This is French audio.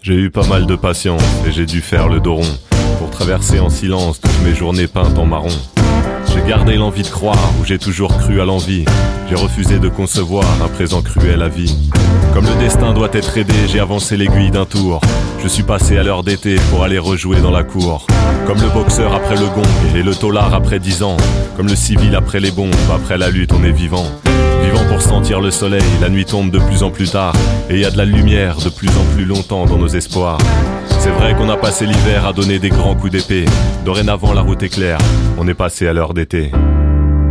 J'ai eu pas mal de patience et j'ai dû faire le dos rond pour traverser en silence toutes mes journées peintes en marron. J'ai gardé l'envie de croire où j'ai toujours cru à l'envie. J'ai refusé de concevoir un présent cruel à vie. Comme le destin doit être aidé, j'ai avancé l'aiguille d'un tour. Je suis passé à l'heure d'été pour aller rejouer dans la cour. Comme le boxeur après le gong et le taulard après 10 ans. Comme le civil après les bombes, après la lutte on est vivant. Vivant pour sentir le soleil, la nuit tombe de plus en plus tard. Et il y a de la lumière de plus en plus longtemps dans nos espoirs. C'est vrai qu'on a passé l'hiver à donner des grands coups d'épée. Dorénavant la route est claire, on est passé à l'heure d'été.